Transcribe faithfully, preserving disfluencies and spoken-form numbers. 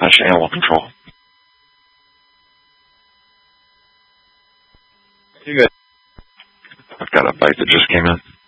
That's animal control. You good? I've got a bite that just came in.